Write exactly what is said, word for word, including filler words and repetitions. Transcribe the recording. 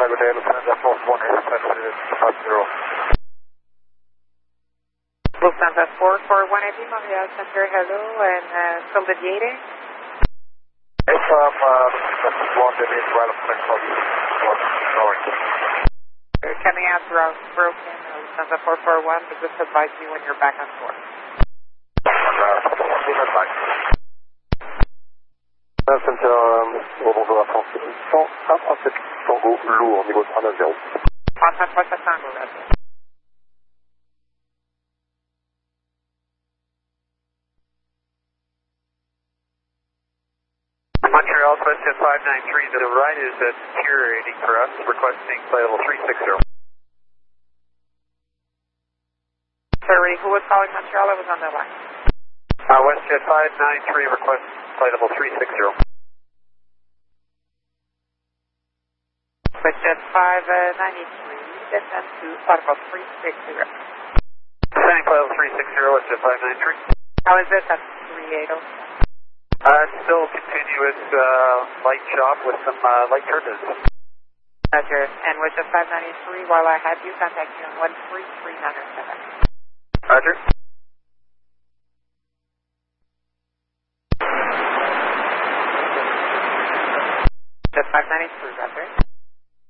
good day, Lufthansa Force one eight five zero. Lufthansa four four one eight, Montreal Center, hello, and uh, still deviating? Yes, um, uh, that's one deviate right of flex of sorry. You're coming out throughout broken, uh, Lufthansa four four one, but just advise me when you're back on board. Center, bonjour à France, cent un trente-sept Tango, lourd, niveau trois neuf zéro. one one seven Tango, that's it. Montreal, question five nine three, the right is uh, deteriorating for us, requesting flight level three six zero. Sorry, who was calling Montreal? I was on the line. Uh, WestJet five nine three, request flight level three six zero. WestJet five ninety-three, descend to flight level three six zero. Descending flight level three six zero, WestJet five nine three. How is it at three eighty? Uh, still continuous uh, light chop with some uh, light turbulence. Roger, and WestJet five ninety-three, while I had you, contact you on one three three nine seven. Roger.